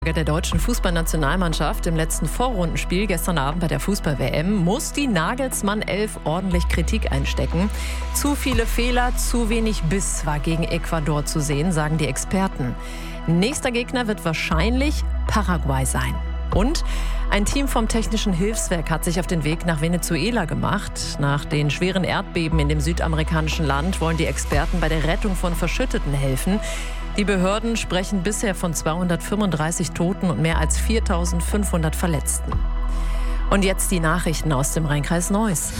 Der deutschen Fußballnationalmannschaft im letzten Vorrundenspiel gestern Abend bei der Fußball-WM muss die Nagelsmann 11 ordentlich Kritik einstecken. Zu viele Fehler, zu wenig Biss war gegen Ecuador zu sehen, sagen die Experten. Nächster Gegner wird wahrscheinlich Paraguay sein. Und ein Team vom Technischen Hilfswerk hat sich auf den Weg nach Venezuela gemacht. Nach den schweren Erdbeben in dem südamerikanischen Land wollen die Experten bei der Rettung von Verschütteten helfen. Die Behörden sprechen bisher von 235 Toten und mehr als 4.500 Verletzten. Und jetzt die Nachrichten aus dem Rheinkreis Neuss.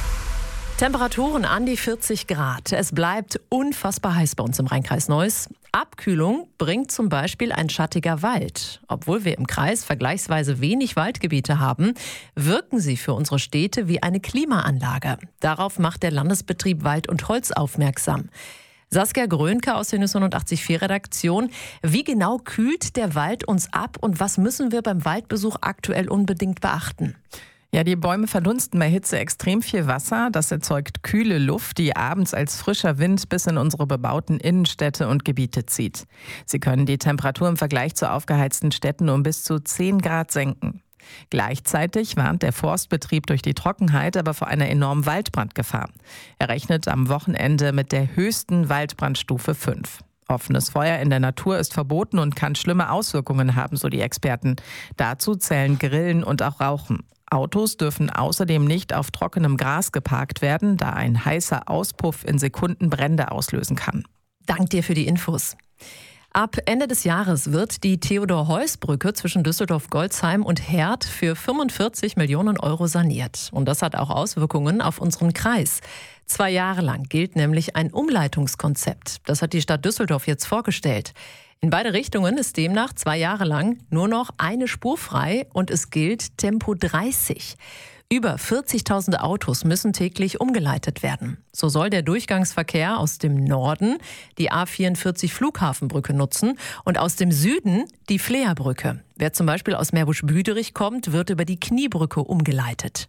Temperaturen an die 40 Grad. Es bleibt unfassbar heiß bei uns im Rheinkreis Neuss. Abkühlung bringt zum Beispiel ein schattiger Wald. Obwohl wir im Kreis vergleichsweise wenig Waldgebiete haben, wirken sie für unsere Städte wie eine Klimaanlage. Darauf macht der Landesbetrieb Wald und Holz aufmerksam. Saskia Grönke aus der News 89.4 Redaktion. Wie genau kühlt der Wald uns ab und was müssen wir beim Waldbesuch aktuell unbedingt beachten? Ja, die Bäume verdunsten bei Hitze extrem viel Wasser. Das erzeugt kühle Luft, die abends als frischer Wind bis in unsere bebauten Innenstädte und Gebiete zieht. Sie können die Temperatur im Vergleich zu aufgeheizten Städten um bis zu 10 Grad senken. Gleichzeitig warnt der Forstbetrieb durch die Trockenheit aber vor einer enormen Waldbrandgefahr. Er rechnet am Wochenende mit der höchsten Waldbrandstufe 5. Offenes Feuer in der Natur ist verboten und kann schlimme Auswirkungen haben, so die Experten. Dazu zählen Grillen und auch Rauchen. Autos dürfen außerdem nicht auf trockenem Gras geparkt werden, da ein heißer Auspuff in Sekunden Brände auslösen kann. Dank dir für die Infos. Ab Ende des Jahres wird die Theodor-Heuss-Brücke zwischen Düsseldorf-Golzheim und Herd für 45 Millionen Euro saniert. Und das hat auch Auswirkungen auf unseren Kreis. 2 Jahre lang gilt nämlich ein Umleitungskonzept. Das hat die Stadt Düsseldorf jetzt vorgestellt. In beide Richtungen ist demnach 2 Jahre lang nur noch eine Spur frei und es gilt Tempo 30. Über 40.000 Autos müssen täglich umgeleitet werden. So soll der Durchgangsverkehr aus dem Norden die A44 Flughafenbrücke nutzen und aus dem Süden die Fleerbrücke. Wer zum Beispiel aus Meerbusch-Büderich kommt, wird über die Kniebrücke umgeleitet.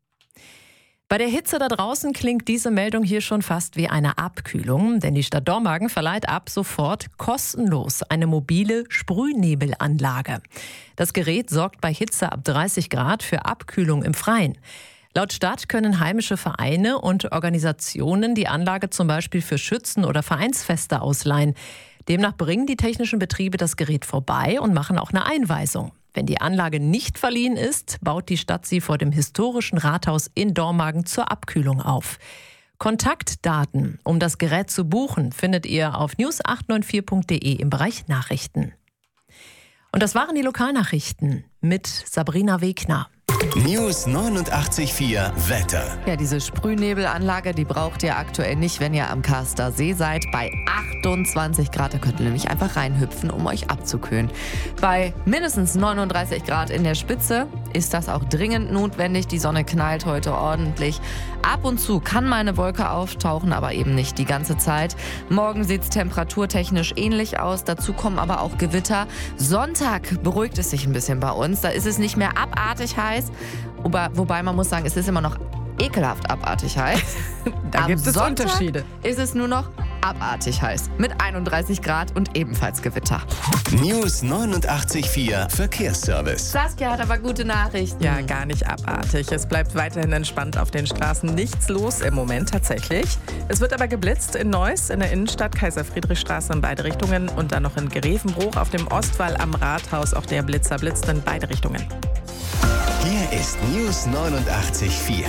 Bei der Hitze da draußen klingt diese Meldung hier schon fast wie eine Abkühlung, denn die Stadt Dormagen verleiht ab sofort kostenlos eine mobile Sprühnebelanlage. Das Gerät sorgt bei Hitze ab 30 Grad für Abkühlung im Freien. Laut Stadt können heimische Vereine und Organisationen die Anlage zum Beispiel für Schützen- oder Vereinsfeste ausleihen. Demnach bringen die technischen Betriebe das Gerät vorbei und machen auch eine Einweisung. Wenn die Anlage nicht verliehen ist, baut die Stadt sie vor dem historischen Rathaus in Dormagen zur Abkühlung auf. Kontaktdaten, um das Gerät zu buchen, findet ihr auf news894.de im Bereich Nachrichten. Und das waren die Lokalnachrichten mit Sabrina Wegner. News 89.4 Wetter. Ja, diese Sprühnebelanlage, die braucht ihr aktuell nicht, wenn ihr am Karster See seid. Bei 28 Grad, da könnt ihr nämlich einfach reinhüpfen, um euch abzukühlen. Bei mindestens 39 Grad in der Spitze ist das auch dringend notwendig. Die Sonne knallt heute ordentlich. Ab und zu kann mal eine Wolke auftauchen, aber eben nicht die ganze Zeit. Morgen sieht es temperaturtechnisch ähnlich aus. Dazu kommen aber auch Gewitter. Sonntag beruhigt es sich ein bisschen bei uns. Da ist es nicht mehr abartig heiß. Wobei man muss sagen, es ist immer noch ekelhaft abartig heiß. Da gibt es Sonntag Unterschiede. Ist es nur noch abartig heiß. Mit 31 Grad und ebenfalls Gewitter. News 89.4 Verkehrsservice. Saskia hat aber gute Nachrichten. Ja, gar nicht abartig. Es bleibt weiterhin entspannt auf den Straßen. Nichts los im Moment tatsächlich. Es wird aber geblitzt in Neuss, in der Innenstadt, Kaiser-Friedrich-Straße in beide Richtungen und dann noch in Grevenbruch auf dem Ostwall am Rathaus. Auch der Blitzer blitzt in beide Richtungen. Hier ist News 89.4.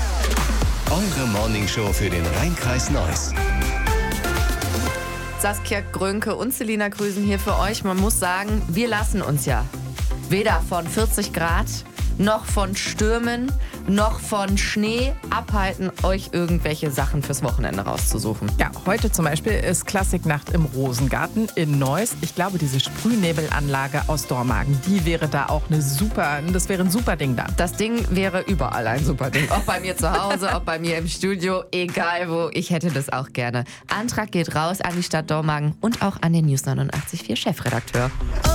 Eure Morningshow für den Rheinkreis Neuss. Saskia Grönke und Selina Grüßen hier für euch. Man muss sagen, wir lassen uns ja weder von 40 Grad noch von Stürmen noch von Schnee abhalten, euch irgendwelche Sachen fürs Wochenende rauszusuchen. Ja, heute zum Beispiel ist Klassiknacht im Rosengarten in Neuss. Ich glaube, diese Sprühnebelanlage aus Dormagen, die wäre da auch das wäre ein super Ding da. Das Ding wäre überall ein super Ding. Auch bei mir zu Hause, auch bei mir im Studio, egal wo. Ich hätte das auch gerne. Antrag geht raus an die Stadt Dormagen und auch an den News 89.4 Chefredakteur.